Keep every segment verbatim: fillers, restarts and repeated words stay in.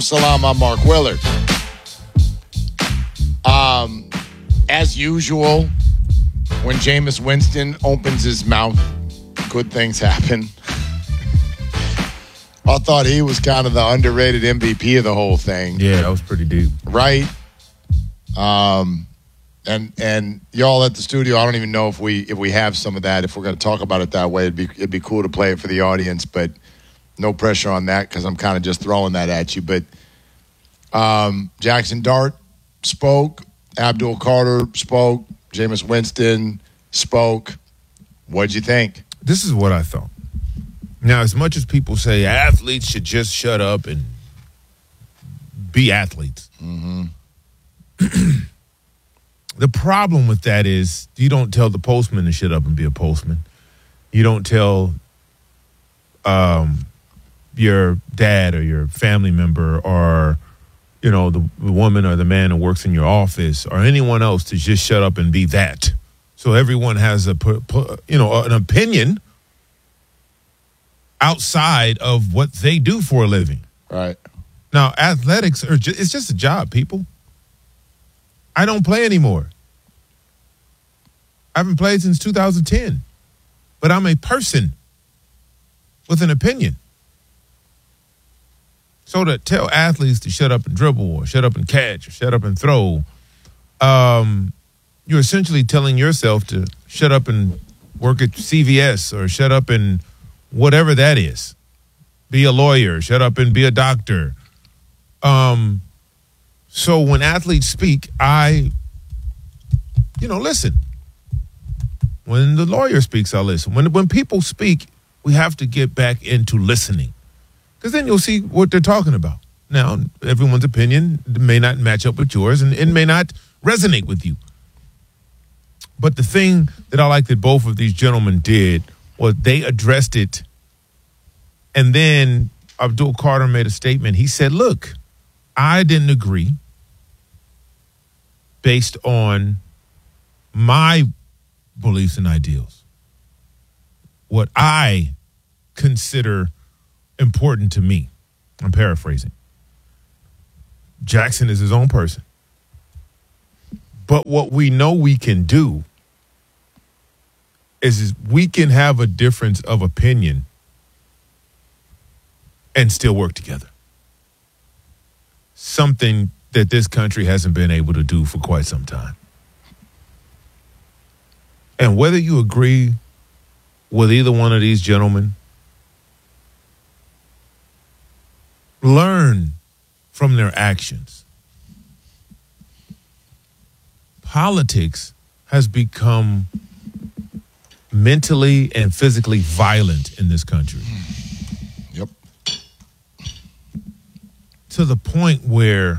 Salam, I'm Mark Willard. Um, as usual, when Jameis Winston opens his mouth, good things happen. I thought he was kind of the underrated M V P of the whole thing. Yeah, that was pretty deep. Right? Um, and and y'all at the studio, I don't even know if we if we have some of that. If we're going to talk about it that way, it'd be it'd be cool to play it for the audience, but no pressure on that because I'm kind of just throwing that at you. But um, Jackson Dart spoke, Abdul Carter spoke, Jameis Winston spoke. What'd you think? This is what I thought. Now, as much as people say athletes should just shut up and be athletes, mm-hmm. the problem with that is you don't tell the postman to shut up and be a postman. You don't tell um, your dad or your family member or, you know, the, the woman or the man who works in your office or anyone else to just shut up and be that. So everyone has a, you know, an opinion outside of what they do for a living. Right. Now, athletics are ju- it's just a job, people. I don't play anymore. I haven't played since two thousand ten. But I'm a person with an opinion. So to tell athletes to shut up and dribble or shut up and catch or shut up and throw, um, you're essentially telling yourself to shut up and work at C V S or shut up and whatever that is. Be a lawyer, shut up and be a doctor. Um, so when athletes speak, I, you know, listen. When the lawyer speaks, I listen. When when people speak, we have to get back into listening. Because then you'll see what they're talking about. Now, everyone's opinion may not match up with yours and it may not resonate with you. But the thing that I like that both of these gentlemen did was they addressed it. And then Abdul Carter made a statement. He said, look, I didn't agree based on my beliefs and ideals. What I consider important to me. I'm paraphrasing. Jackson is his own person. But what we know we can do is, is we can have a difference of opinion and still work together. Something that this country hasn't been able to do for quite some time. And whether you agree with either one of these gentlemen, learn from their actions. Politics has become mentally and physically violent in this country. Yep. To the point where,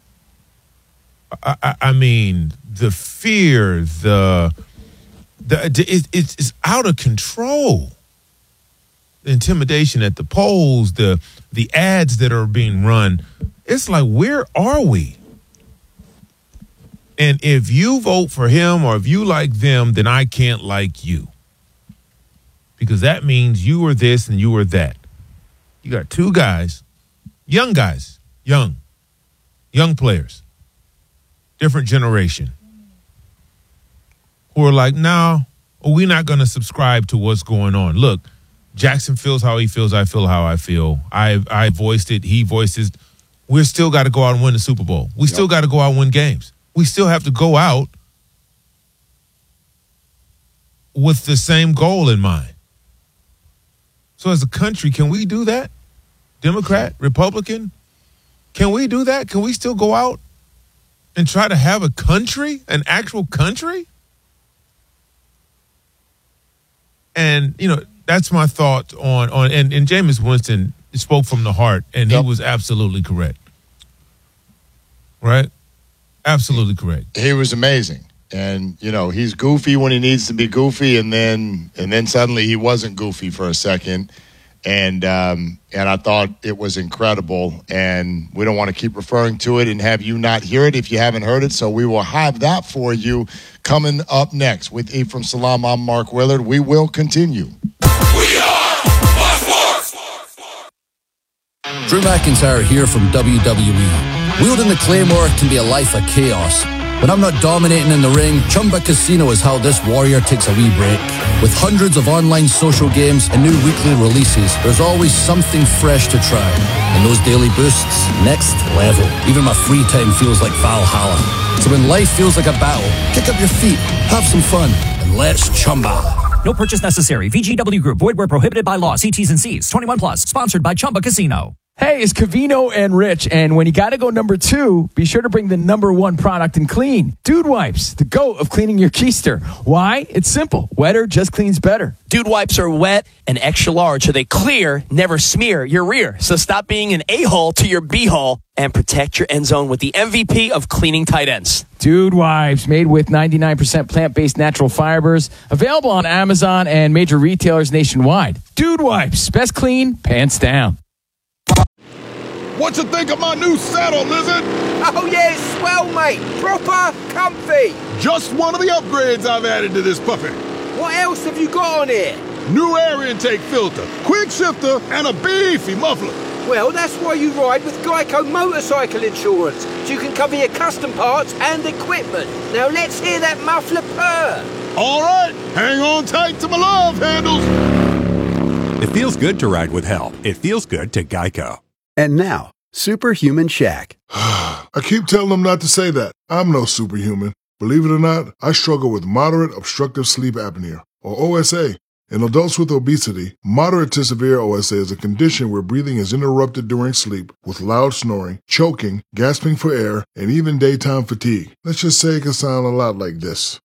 I, I, I mean, the fear, the, the it, it's, it's out of control. The intimidation at the polls, the the ads that are being run. It's like, where are we? And if you vote for him or if you like them, then I can't like you. Because that means you are this and you are that. You got two guys, young guys, young, young players, different generation, who are like, no, we're not going to subscribe to what's going on. Look, Jackson feels how he feels. I feel how I feel. I I voiced it. He voiced it. We still got to go out and win the Super Bowl. We yep. still got to go out and win games. We still have to go out with the same goal in mind. So as a country, can we do that? Democrat, Republican, can we do that? Can we still go out and try to have a country, an actual country? And, you know, that's my thought on, on and, and Jameis Winston spoke from the heart, and yep. he was absolutely correct. Right? Absolutely correct. He was amazing. And, you know, he's goofy when he needs to be goofy, and then and then suddenly he wasn't goofy for a second. And um, and I thought it was incredible. And we don't want to keep referring to it and have you not hear it if you haven't heard it. So we will have that for you coming up next. With Ephraim Salam, I'm Mark Willard. We will continue. We are Fox Sports. Drew McIntyre here from W W E. Wielding the Claymore can be a life of chaos. When I'm not dominating in the ring, Chumba Casino is how this warrior takes a wee break. With hundreds of online social games and new weekly releases, there's always something fresh to try. And those daily boosts, next level. Even my free time feels like Valhalla. So when life feels like a battle, kick up your feet, have some fun, and let's Chumba. No purchase necessary. V G W Group. Void where prohibited by law. See T's and C's. twenty-one plus. Sponsored by Chumba Casino. Hey, it's Covino and Rich, and when you gotta go number two, be sure to bring the number one product in clean. Dude Wipes, the GOAT of cleaning your keister. Why? It's simple. Wetter just cleans better. Dude Wipes are wet and extra large, so they clear, never smear your rear. So stop being an a-hole to your b-hole and protect your end zone with the M V P of cleaning tight ends. Dude Wipes, made with ninety-nine percent plant-based natural fibers. Available on Amazon and major retailers nationwide. Dude Wipes, best clean, pants down. What you think of my new saddle, Lizard? Oh, yeah, it's swell, mate. Proper comfy. Just one of the upgrades I've added to this puppy. What else have you got on here? New air intake filter, quick shifter, and a beefy muffler. Well, that's why you ride with Geico Motorcycle Insurance, so you can cover your custom parts and equipment. Now let's hear that muffler purr. All right, hang on tight to my love handles. It feels good to ride with help. It feels good to Geico. And now, Superhuman Shaq. I keep telling them not to say that. I'm no superhuman. Believe it or not, I struggle with moderate obstructive sleep apnea, or O S A. In adults with obesity, moderate to severe O S A is a condition where breathing is interrupted during sleep with loud snoring, choking, gasping for air, and even daytime fatigue. Let's just say it can sound a lot like this.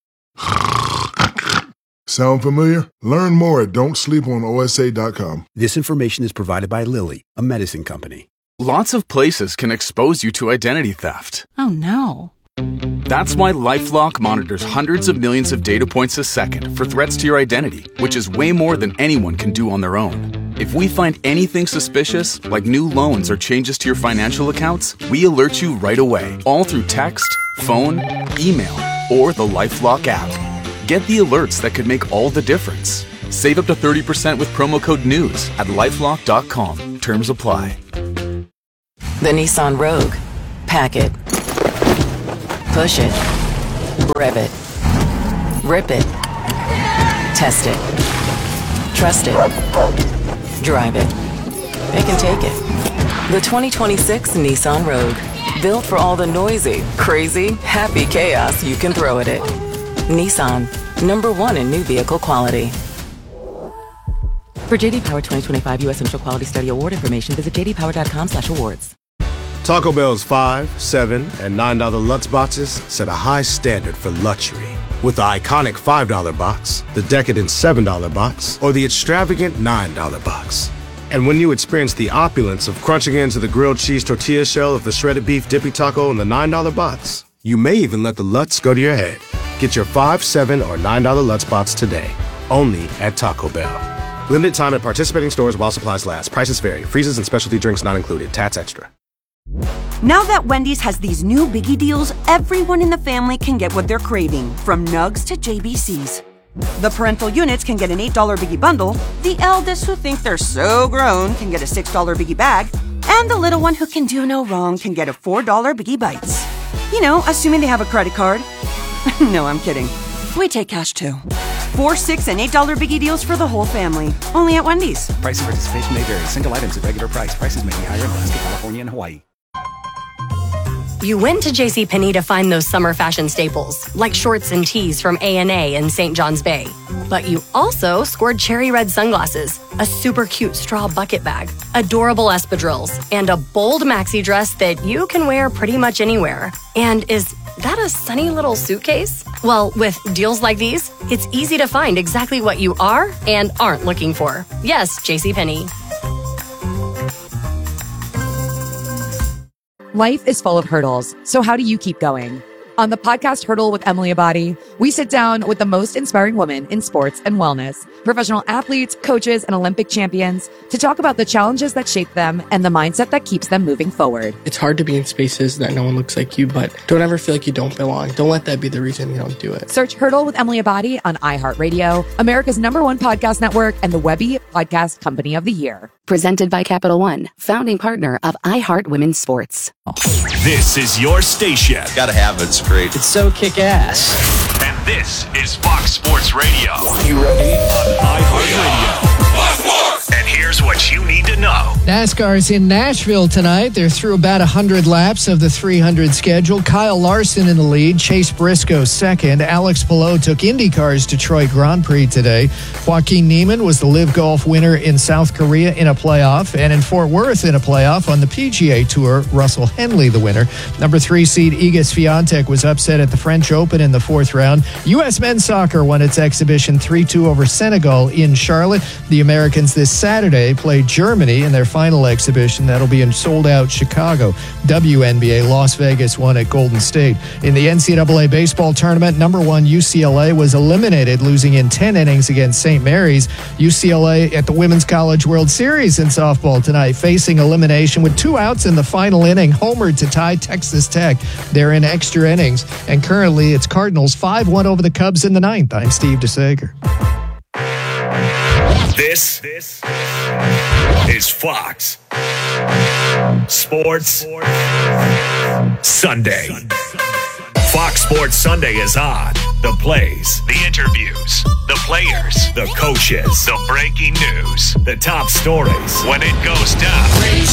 Sound familiar? Learn more at don't sleep on O S A dot com. This information is provided by Lilly, a medicine company. Lots of places can expose you to identity theft. Oh, no. That's why LifeLock monitors hundreds of millions of data points a second for threats to your identity, which is way more than anyone can do on their own. If we find anything suspicious, like new loans or changes to your financial accounts, we alert you right away, all through text, phone, email, or the LifeLock app. Get the alerts that could make all the difference. Save up to thirty percent with promo code NEWS at lifelock dot com. Terms apply. The Nissan Rogue. Pack it. Push it. Rev it. Rip it. Test it. Trust it. Drive it. It can take it. The twenty twenty-six Nissan Rogue. Built for all the noisy, crazy, happy chaos you can throw at it. Nissan. Number one in new vehicle quality. For J D Power twenty twenty-five U S Central Quality Study Award information, visit j d power dot com slash awards. Taco Bell's five, seven, and nine dollar Lutz boxes set a high standard for luxury. With the iconic five dollar box, the decadent seven dollar box, or the extravagant nine dollar box. And when you experience the opulence of crunching into the grilled cheese tortilla shell of the shredded beef dippy taco in the nine dollar box, you may even let the Lutz go to your head. Get your five, seven, or nine dollar Lutz box today, only at Taco Bell. Limited time at participating stores while supplies last. Prices vary. Freezes and specialty drinks not included. Tats extra. Now that Wendy's has these new biggie deals, everyone in the family can get what they're craving, from nugs to J B Cs. The parental units can get an eight dollar biggie bundle, the eldest who think they're so grown can get a six dollar biggie bag, and the little one who can do no wrong can get a four dollar biggie bites. You know, assuming they have a credit card. No, I'm kidding. We take cash too. Four, six, and eight dollar biggie deals for the whole family. Only at Wendy's. Price and participation may vary. Single items at regular price. Prices may be higher in Alaska, California, and Hawaii. You went to JCPenney to find those summer fashion staples, like shorts and tees from A and A in Saint John's Bay. But you also scored cherry red sunglasses, a super cute straw bucket bag, adorable espadrilles, and a bold maxi dress that you can wear pretty much anywhere. And is that a sunny little suitcase? Well, with deals like these, it's easy to find exactly what you are and aren't looking for. Yes, JCPenney. Life is full of hurdles, so how do you keep going? On the podcast Hurdle with Emily Abadi, we sit down with the most inspiring women in sports and wellness, professional athletes, coaches, and Olympic champions to talk about the challenges that shape them and the mindset that keeps them moving forward. It's hard to be in spaces that no one looks like you, but don't ever feel like you don't belong. Don't let that be the reason you don't do it. Search Hurdle with Emily Abadi on iHeartRadio, America's number one podcast network, and the Webby Podcast Company of the Year. Presented by Capital One, founding partner of iHeart Women's Sports. This is your station. Gotta have it. It's great. It's so kick-ass. And this is Fox Sports Radio. You ready? On iHeartRadio. Fox Sports! And here's what you need to know. NASCAR's in Nashville tonight. They're through about one hundred laps of the three hundred schedule. Kyle Larson in the lead. Chase Briscoe second. Alex Palou took IndyCar's Detroit Grand Prix today. Joaquin Niemann was the Live Golf winner in South Korea in a playoff. And in Fort Worth in a playoff on the P G A Tour, Russell Henley the winner. Number three seed Iga Swiatek was upset at the French Open in the fourth round. U S men's soccer won its exhibition three two over Senegal in Charlotte. The Americans this Saturday play Germany in their final exhibition. That'll be in sold-out Chicago. W N B A Las Vegas won at Golden State. In the N C double A baseball tournament, number one U C L A was eliminated, losing in ten innings against Saint Mary's. U C L A at the Women's College World Series in softball tonight, facing elimination with two outs in the final inning, homered to tie Texas Tech. They're in extra innings, and currently it's Cardinals five one over the Cubs in the ninth. I'm Steve DeSager. This, this is Fox Sports Sunday. Fox Sports Sunday is on. The plays, the interviews, the players, the coaches, the breaking news, the top stories. When it goes down,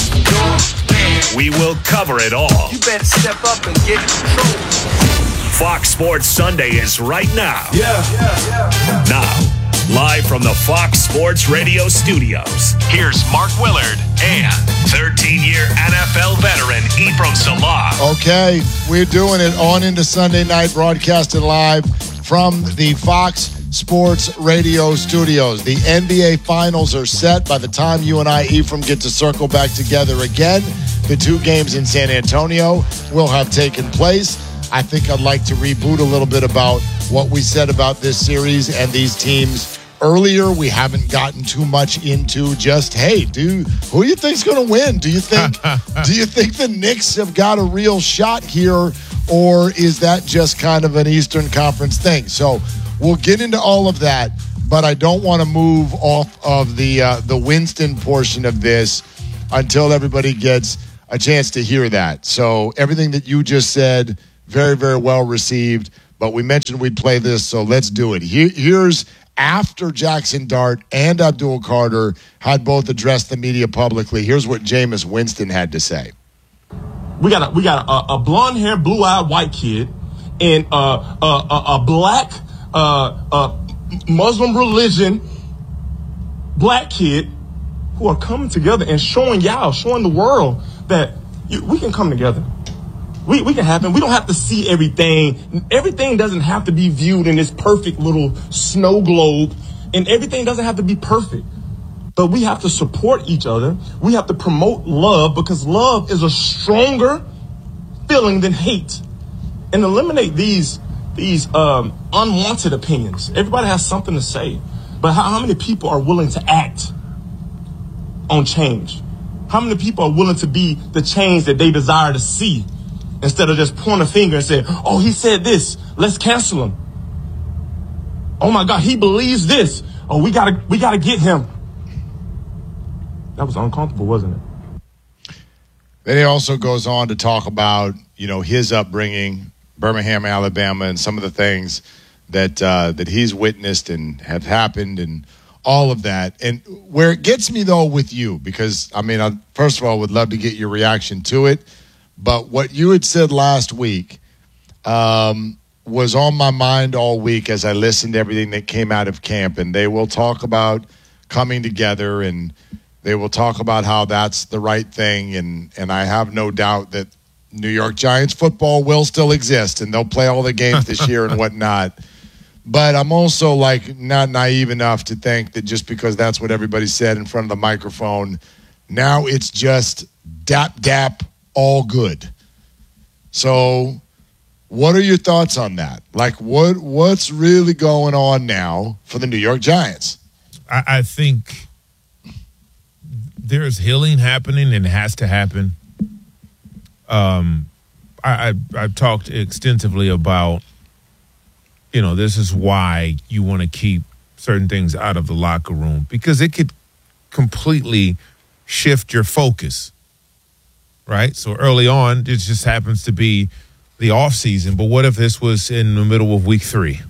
we will cover it all. You better step up and get control. Fox Sports Sunday is right now. Yeah, yeah, yeah. Now, live from the Fox Sports Radio studios, here's Mark Willard and thirteen-year N F L veteran Ephraim Salah. Okay, we're doing it on into Sunday night, broadcasted live from the Fox Sports Radio studios. The N B A Finals are set. By the time you and I, Ephraim, get to circle back together again, the two games in San Antonio will have taken place. I think I'd like to reboot a little bit about what we said about this series and these teams earlier. We haven't gotten too much into just, hey, dude, who do you think's going to win? Do you think do you think the Knicks have got a real shot here, or is that just kind of an Eastern Conference thing? So we'll get into all of that, but I don't want to move off of the uh, the Winston portion of this until everybody gets a chance to hear that. So everything that you just said, very, very well received, but we mentioned we'd play this, so let's do it. Here, here's after Jackson Dart and Abdul Carter had both addressed the media publicly. Here's what Jameis Winston had to say. We got a, we got a, a blonde-haired, blue-eyed white kid and uh, a, a, a black uh, uh, Muslim religion black kid who are coming together and showing y'all, showing the world that you, we can come together. We we can happen. We don't have to see everything. Everything doesn't have to be viewed in this perfect little snow globe, and everything doesn't have to be perfect. But we have to support each other. We have to promote love, because love is a stronger feeling than hate, and eliminate these these um, unwanted opinions. Everybody has something to say, but how, how many people are willing to act on change? How many people are willing to be the change that they desire to see, instead of just pointing a finger and saying, oh, he said this, let's cancel him. Oh my God, he believes this. Oh, we gotta we gotta get him. That was uncomfortable, wasn't it? Then he also goes on to talk about, you know, his upbringing, Birmingham, Alabama, and some of the things that uh, that he's witnessed and have happened and all of that. And where it gets me, though, with you, because, I mean, I, first of all, would love to get your reaction to it. But what you had said last week um, was on my mind all week as I listened to everything that came out of camp. And they will talk about coming together, and they will talk about how that's the right thing. And, and I have no doubt that New York Giants football will still exist, and they'll play all the games this year and whatnot. But I'm also, like, not naive enough to think that just because that's what everybody said in front of the microphone, now it's just dap, dap, all good. So What are your thoughts on that? Like, what what's really going on now for the New York Giants? I, I think there's healing happening and it has to happen. Um, I, I I've talked extensively about, you know, this is why you want to keep certain things out of the locker room, because it could completely shift your focus, right? So early on, it just happens to be the off season, but what if this was in the middle of week three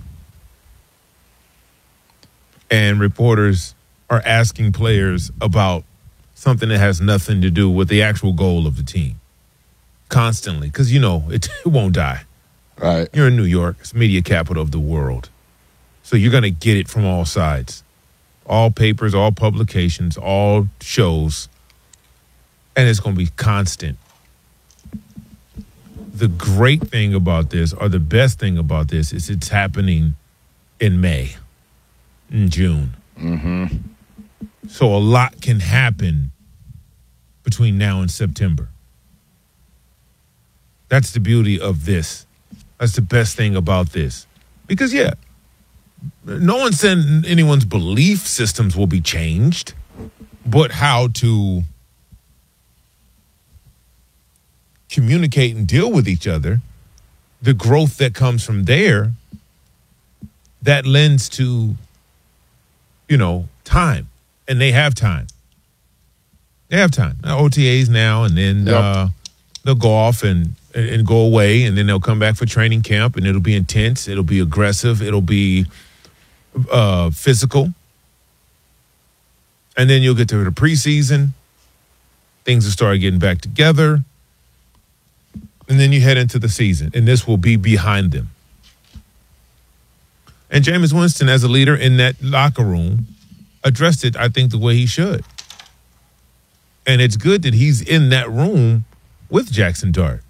and reporters are asking players about something that has nothing to do with the actual goal of the team constantly? Because, you know, it, it won't die. Right. You're in New York. It's media capital of the world. So you're going to get it from all sides. All papers, all publications, all shows. And it's going to be constant. The great thing about this, or the best thing about this, is it's happening in May, in June. Mm-hmm. So a lot can happen between now and September. That's the beauty of this. That's the best thing about this. Because, yeah, no one said anyone's belief systems will be changed, but how to communicate and deal with each other, the growth that comes from there, that lends to, you know, time. And they have time. They have time. O T As now, and then Yep. uh, they'll go off and, and go away, and then they'll come back for training camp, and it'll be intense. It'll be aggressive. It'll be uh, physical. And then you'll get to the preseason. Things will start getting back together. And then you head into the season, and this will be behind them. And Jameis Winston, as a leader in that locker room, addressed it, I think, the way he should. And it's good that he's in that room with Jackson Dart.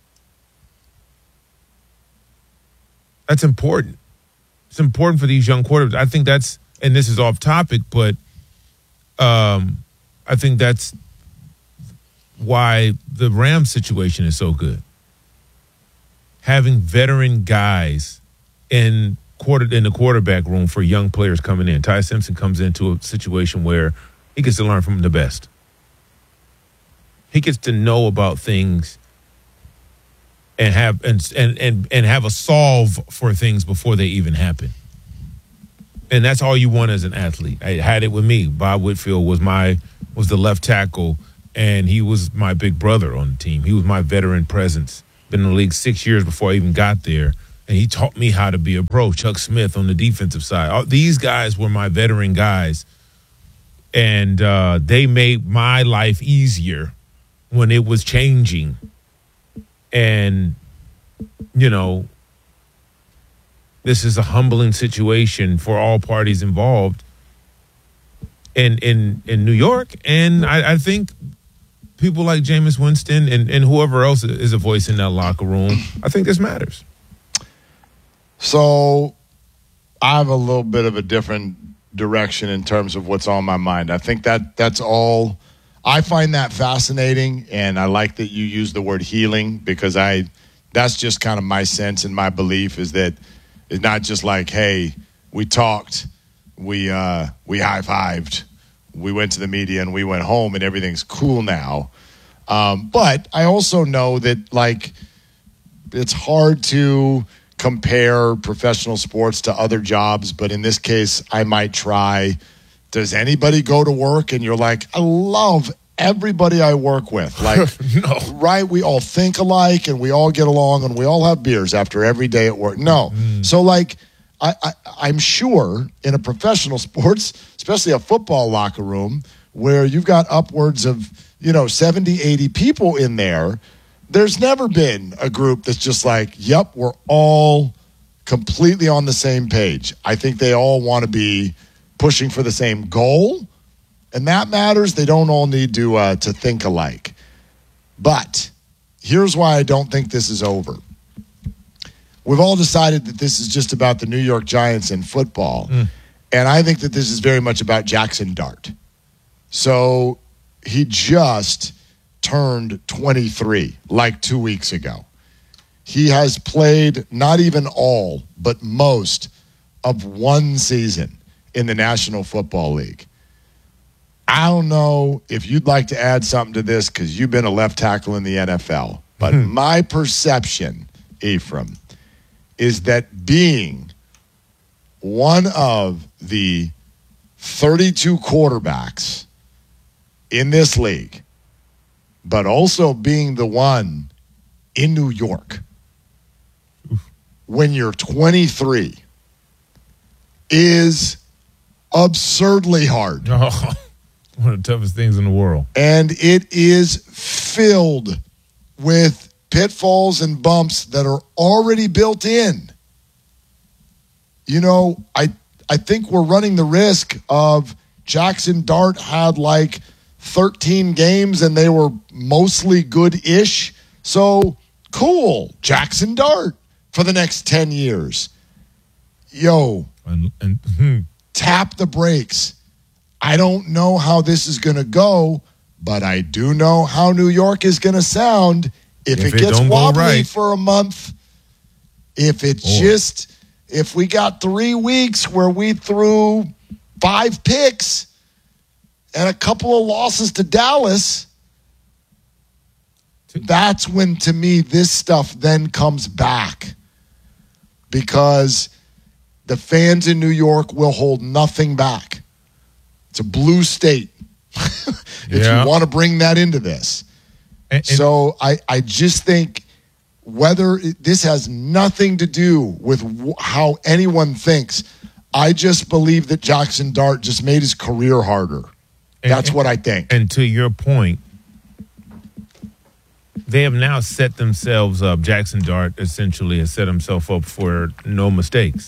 That's important. It's important for these young quarterbacks. I think that's, and this is off topic, but um, I think that's why the Rams situation is so good. Having veteran guys in quarter in the quarterback room for young players coming in. Ty Simpson comes into a situation where he gets to learn from the best. He gets to know about things and have and and and, and have a solve for things before they even happen. And that's all you want as an athlete. I had it with me. Bob Whitfield was my was the left tackle, and he was my big brother on the team. He was my veteran presence. Been in the league six years before I even got there, and he taught me how to be a pro. Chuck Smith on the defensive side. All, these guys were my veteran guys, and uh, they made my life easier when it was changing. And, you know, this is a humbling situation for all parties involved in in, in New York. And I, I think people like Jameis Winston and, and whoever else is a voice in that locker room, I think this matters. So I have a little bit of a different direction in terms of what's on my mind. I think that that's all. I find that fascinating, and I like that you use the word healing, because I that's just kind of my sense and my belief is that it's not just like, hey, we talked, we uh, we high-fived, we went to the media and we went home and everything's cool now. Um, but I also know that, like, it's hard to compare professional sports to other jobs, but in this case, I might try. Does anybody go to work and you're like, I love everybody I work with? Like, no. Right? We all think alike and we all get along and we all have beers after every day at work. No. Mm. So, like, I, I, I'm sure in a professional sports, especially a football locker room, where you've got upwards of, you know, seventy, eighty people in there, there's never been a group that's just like, yep, we're all completely on the same page. I think they all want to be pushing for the same goal, and that matters. They don't all need to uh, to think alike. But here's why I don't think this is over. We've all decided that this is just about the New York Giants and football, mm. and I think that this is very much about Jackson Dart. So he just turned twenty-three like two weeks ago. he has played not even all, but most of one season in the National Football League. I don't know if you'd like to add something to this because you've been a left tackle in the N F L, but my perception, Ephraim, is that being one of the thirty-two quarterbacks in this league, but also being the one in New York when you're twenty-three is absurdly hard. Oh, one of the toughest things in the world. And it is filled with pitfalls and bumps that are already built in. You know, I I think we're running the risk of Jackson Dart had like thirteen games and they were mostly good-ish. So, cool, Jackson Dart for the next ten years. Yo, and, and, hmm. tap the brakes. I don't know how this is going to go, but I do know how New York is going to sound if, if it, it gets wobbly right. for a month. If it's Boy. just, if we got three weeks where we threw five picks and a couple of losses to Dallas, that's when, to me, this stuff then comes back. Because the fans in New York will hold nothing back. It's a blue state. if yeah. you want to bring that into this. And, and so I, I just think whether it, this has nothing to do with w- how anyone thinks. I just believe that Jackson Dart just made his career harder. And, That's and, what I think. And to your point, they have now set themselves up. Jackson Dart essentially has set himself up for no mistakes.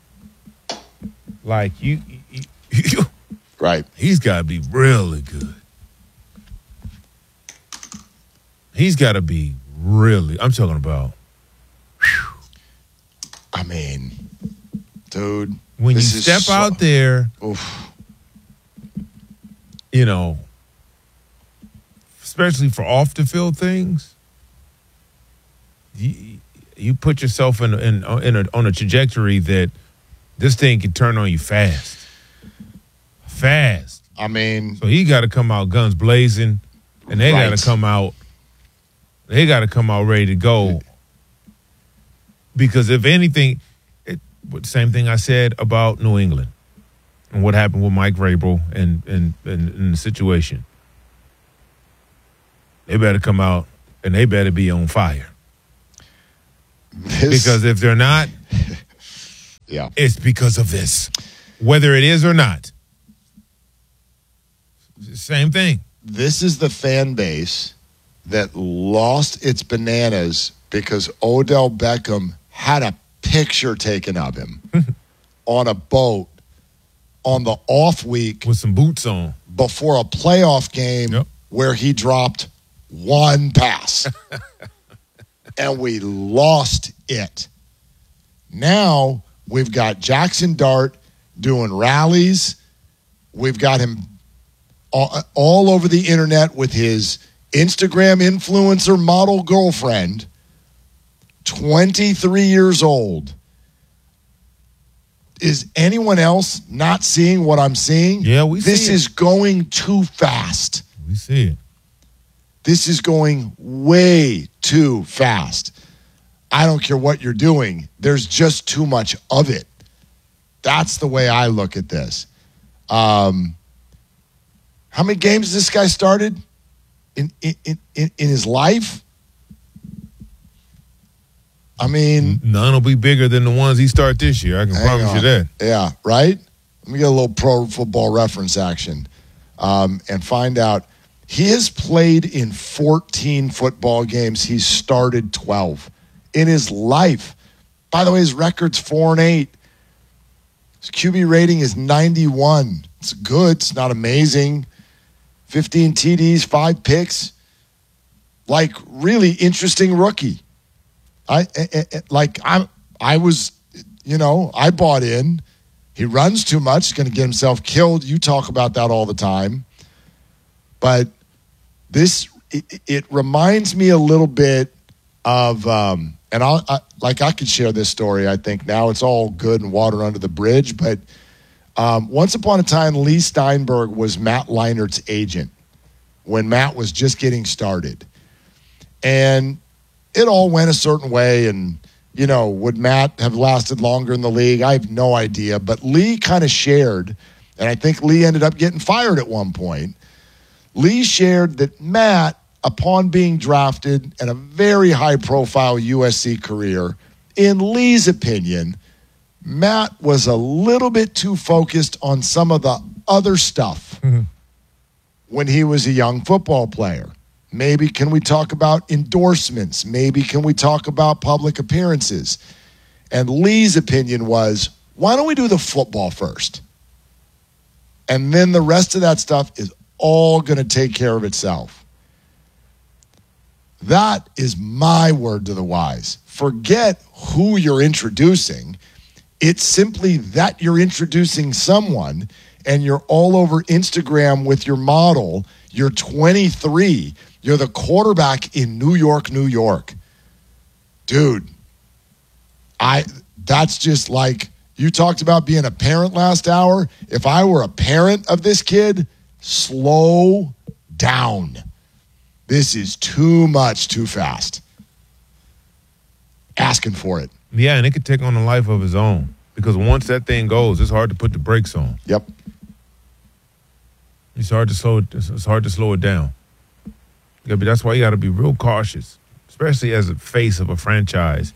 Like you, you, you right? He's got to be really good. He's got to be really. I'm talking about. Whew. I mean, dude, when you this step so, out there, oof. you know, especially for off the field things, you you put yourself in in, in a, on a trajectory that. This thing can turn on you fast. Fast. I mean. So he got to come out guns blazing, and they right. got to come out. They got to come out ready to go. Because if anything, it, same thing I said about New England and what happened with Mike Vrabel and, and, and, and the situation. They better come out, and they better be on fire. This... Because if they're not... Yeah, it's because of this, whether it is or not. Same thing. This is the fan base that lost its bananas because Odell Beckham had a picture taken of him on a boat on the off week with some boots on before a playoff game yep. where he dropped one pass and we lost it. Now we've got Jackson Dart doing rallies. We've got him all, all over the internet with his Instagram influencer model girlfriend, twenty-three years old. Is anyone else not seeing what I'm seeing? Yeah, we see This it. is going too fast. We see it. This is going way too fast. I don't care what you're doing. There's just too much of it. That's the way I look at this. Um, how many games this guy started in in, in, in his life? I mean, none will be bigger than the ones he start this year. I can promise on. you that. Yeah, right? Let me get a little Pro Football Reference action um, and find out. He has played in fourteen football games. He's started twelve in his life. By the way, his record's four and eight. His Q B rating is ninety-one. It's good. It's not amazing. fifteen T Ds, five picks. Like, really interesting rookie. I, I, I like I'm. I was, you know, I bought in. He runs too much. He's going to get himself killed. You talk about that all the time. But this, it, it reminds me a little bit of um, and I'll, I, like I could share this story, I think. Now it's all good and water under the bridge, but um, once upon a time, Lee Steinberg was Matt Leinert's agent when Matt was just getting started. And it all went a certain way, and, you know, would Matt have lasted longer in the league? I have no idea, but Lee kind of shared, and I think Lee ended up getting fired at one point. Lee shared that Matt, upon being drafted in a very high-profile U S C career, in Lee's opinion, Matt was a little bit too focused on some of the other stuff mm-hmm. when he was a young football player. Maybe can we talk about endorsements? Maybe can we talk about public appearances? And Lee's opinion was, why don't we do the football first? And then the rest of that stuff is all going to take care of itself. That is my word to the wise. Forget who you're introducing. It's simply that you're introducing someone and you're all over Instagram with your model. You're twenty-three. You're the quarterback in New York, New York. Dude, I that's just like, you talked about being a parent last hour. If I were a parent of this kid, slow down. This is too much, too fast. Asking for it. Yeah, and it could take on a life of its own. Because once that thing goes, it's hard to put the brakes on. Yep. It's hard to slow it, it's hard to slow it down. Yeah, but that's why you got to be real cautious, especially as a face of a franchise.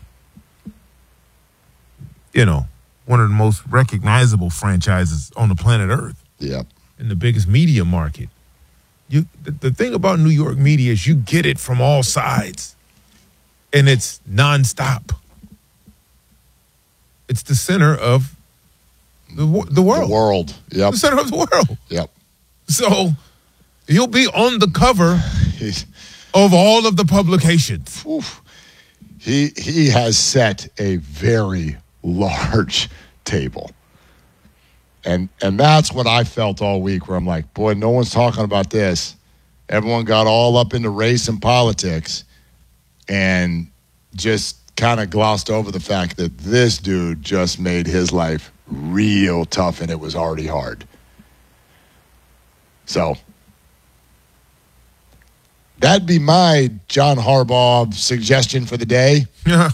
You know, one of the most recognizable franchises on the planet Earth. Yep. In the biggest media market. You, the, the thing about New York media is you get it from all sides, and it's nonstop. It's the center of the the world. The world, yep. The center of the world. Yep. So you'll be on the cover of all of the publications. Oof. He he has set a very large table. And and that's what I felt all week, where I'm like, boy, no one's talking about this. Everyone got all up into race and politics and just kind of glossed over the fact that this dude just made his life real tough, and it was already hard. So that'd be my John Harbaugh suggestion for the day. Yeah.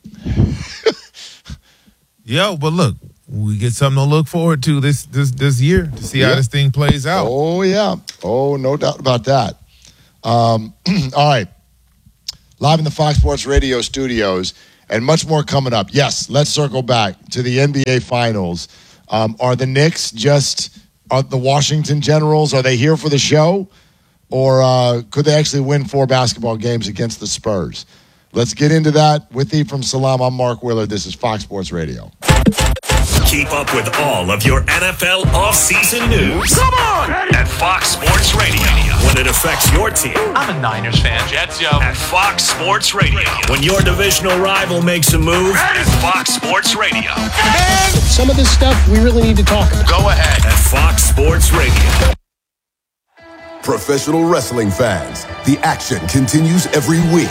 Yo, but look, we get something to look forward to this this this year to see yeah. how this thing plays out. Oh, yeah. Oh, no doubt about that. Um, all right. Live in the Fox Sports Radio studios, and much more coming up. Yes, let's circle back to the N B A Finals. Um, are the Knicks just are the Washington Generals? Are they here for the show? Or uh, could they actually win four basketball games against the Spurs? Let's get into that. With Ephraim Salaam, I'm Mark Willard. This is Fox Sports Radio. Keep up with all of your N F L offseason news. Come on! At Fox Sports Radio. When it affects your team. I'm a Niners fan. Jets, yo. At Fox Sports Radio. When your divisional rival makes a move. At Fox Sports Radio. And some of this stuff we really need to talk about. Go ahead. At Fox Sports Radio. Professional wrestling fans, the action continues every week.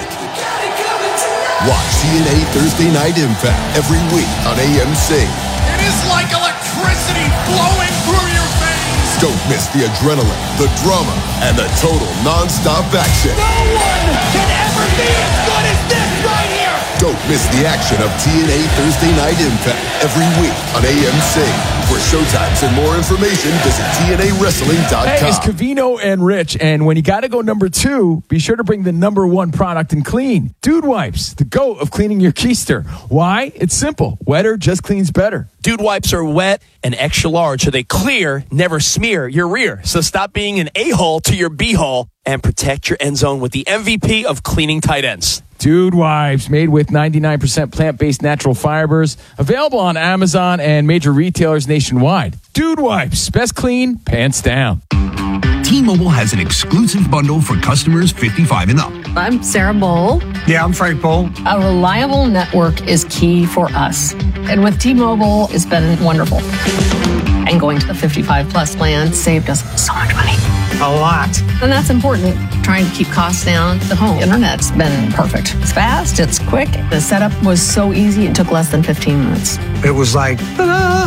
Watch T N A Thursday Night Impact every week on A M C. It is like electricity flowing through your veins. Don't miss the adrenaline, the drama, and the total non-stop action. No one can ever be as good as this right here. Don't miss the action of T N A Thursday Night Impact every week on A M C. For showtimes and more information, visit T N A wrestling dot com. Hey, it's Covino and Rich, and when you got to go number two, be sure to bring the number one product in clean. Dude Wipes, the GOAT of cleaning your keister. Why? It's simple. Wetter just cleans better. Dude Wipes are wet and extra large, so they clear, never smear your rear. So stop being an a-hole to your b-hole and protect your end zone with the M V P of cleaning tight ends. Dude Wipes, made with ninety-nine percent plant-based natural fibers. Available on Amazon and major retailers nationwide. Dude Wipes, best clean, pants down. T-Mobile has an exclusive bundle for customers fifty-five and up. I'm Sarah Bowl. Yeah, I'm Frank Bowl. A reliable network is key for us. And with T-Mobile, it's been wonderful. And going to the fifty-five plus plan saved us so much money. A lot. And that's important. Trying to keep costs down. The home internet's been perfect. It's fast. fast, it's quick. The setup was so easy, it took less than fifteen minutes. It was like, ta-da!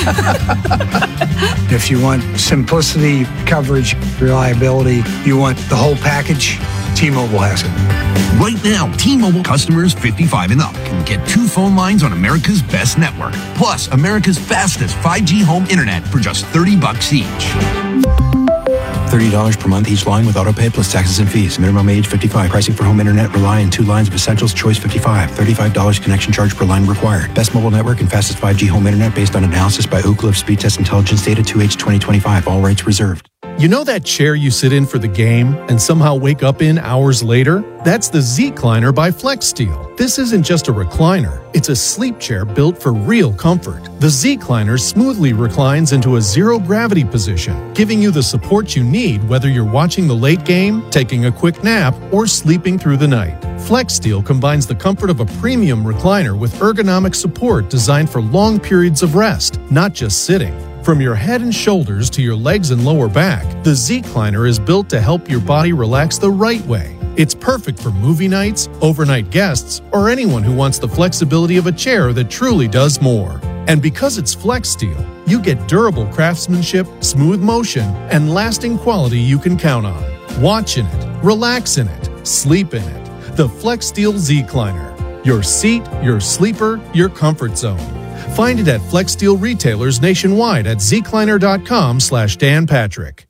If you want simplicity, coverage, reliability, you want the whole package, T-Mobile has it. Right now, T-Mobile customers fifty-five and up can get two phone lines on America's best network, plus America's fastest five G home internet for just thirty bucks each. thirty dollars per month each line with autopay plus taxes and fees. Minimum age fifty-five. Pricing for home internet rely on two lines of Essentials Choice fifty-five. thirty-five dollars connection charge per line required. Best mobile network and fastest five G home internet based on analysis by Ookla of Speed Test Intelligence data two H twenty twenty-five. All rights reserved. You know that chair you sit in for the game and somehow wake up in hours later? That's the Z-Cliner by FlexSteel. This isn't just a recliner. It's a sleep chair built for real comfort. The Z-Cliner smoothly reclines into a zero-gravity position, giving you the support you need whether you're watching the late game, taking a quick nap, or sleeping through the night. FlexSteel combines the comfort of a premium recliner with ergonomic support designed for long periods of rest, not just sitting. From your head and shoulders to your legs and lower back, the Z-Cliner is built to help your body relax the right way. It's perfect for movie nights, overnight guests, or anyone who wants the flexibility of a chair that truly does more. And because it's FlexSteel, you get durable craftsmanship, smooth motion, and lasting quality you can count on. Watch in it, relax in it, sleep in it. The FlexSteel Z-Cliner. Your seat, your sleeper, your comfort zone. Find it at FlexSteel retailers nationwide at zcliner.com slash Dan Patrick.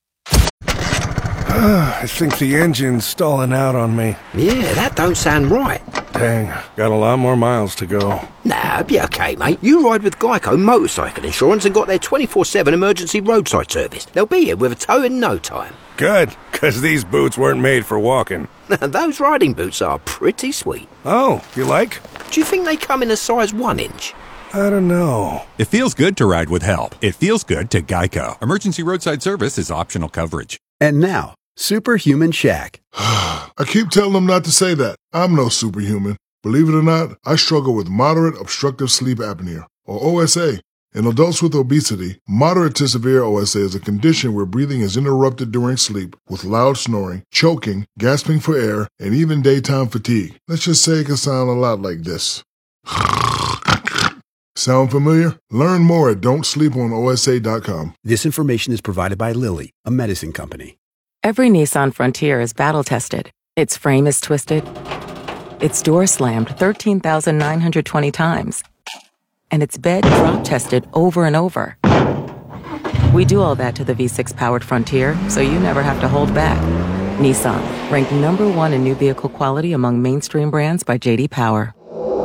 I think the engine's stalling out on me. Yeah, that don't sound right. Dang, got a lot more miles to go. Nah, be okay, mate. You ride with Geico Motorcycle Insurance and got their twenty-four seven emergency roadside service. They'll be here with a tow in no time. Good, because these boots weren't made for walking. Those riding boots are pretty sweet. Oh, you like? Do you think they come in a size one inch? I don't know. It feels good to ride with help. It feels good to Geico. Emergency roadside service is optional coverage. And now, Superhuman Shaq. I keep telling them not to say that. I'm no superhuman. Believe it or not, I struggle with moderate obstructive sleep apnea, or O S A. In adults with obesity, moderate to severe O S A is a condition where breathing is interrupted during sleep with loud snoring, choking, gasping for air, and even daytime fatigue. Let's just say it can sound a lot like this. Sound familiar? Learn more at don't sleep on O S A dot com. This information is provided by Lilly, a medicine company. Every Nissan Frontier is battle-tested. Its frame is twisted. Its door slammed thirteen thousand nine hundred twenty times. And its bed drop-tested over and over. We do all that to the V six powered Frontier, so you never have to hold back. Nissan, ranked number one in new vehicle quality among mainstream brands by J D Power.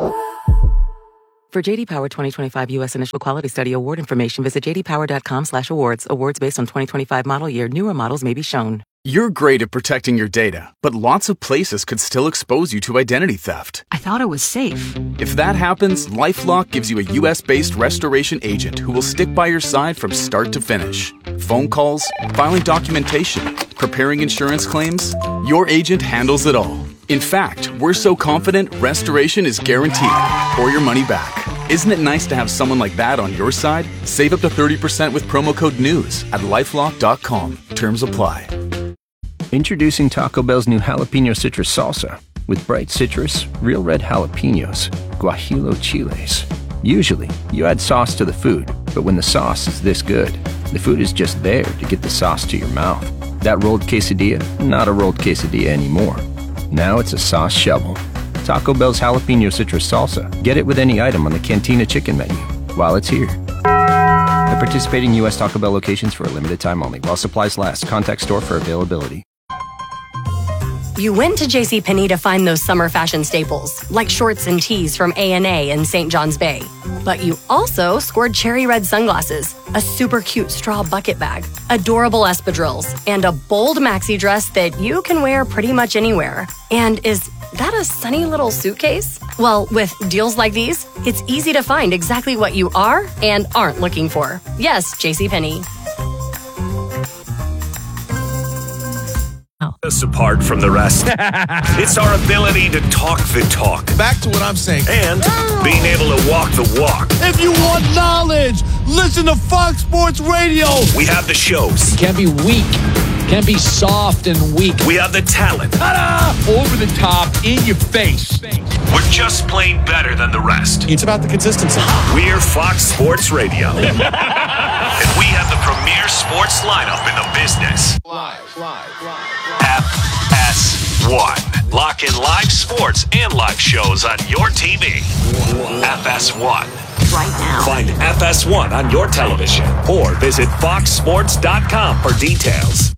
For J D Power twenty twenty-five U S Initial Quality Study Award information, visit j d power dot com slash awards. Awards based on twenty twenty-five model year. Newer models may be shown. You're great at protecting your data, but lots of places could still expose you to identity theft. I thought it was safe. If that happens, LifeLock gives you a U S-based restoration agent who will stick by your side from start to finish. Phone calls, filing documentation, preparing insurance claims, your agent handles it all. In fact, we're so confident restoration is guaranteed or your money back. Isn't it nice to have someone like that on your side? Save up to thirty percent with promo code NEWS at lifelock dot com. Terms apply. Introducing Taco Bell's new jalapeno citrus salsa. With bright citrus, real red jalapenos, guajillo chiles. Usually, you add sauce to the food, but when the sauce is this good, the food is just there to get the sauce to your mouth. That rolled quesadilla, not a rolled quesadilla anymore. Now it's a sauce shovel. Taco Bell's jalapeno citrus salsa. Get it with any item on the Cantina chicken menu while it's here. At participating U S Taco Bell locations for a limited time only. While supplies last. Contact store for availability. You went to JCPenney to find those summer fashion staples, like shorts and tees from A and A in Saint John's Bay. But you also scored cherry red sunglasses, a super cute straw bucket bag, adorable espadrilles, and a bold maxi dress that you can wear pretty much anywhere. And is that a sunny little suitcase? Well, with deals like these, it's easy to find exactly what you are and aren't looking for. Yes, JCPenney. Us apart from the rest. It's our ability to talk the talk. Back to what I'm saying. And being able to walk the walk. If you want knowledge, listen to Fox Sports Radio. We have the shows. You can't be weak. can be soft and weak. We have the talent. Ta-da! Over the top, in your face. We're just plain better than the rest. It's about the consistency. We're Fox Sports Radio. And we have the premier sports lineup in the business. Live, live, live. F S one. Lock in live sports and live shows on your T V. F S one. Right now. Find F S one on your television or visit fox sports dot com for details.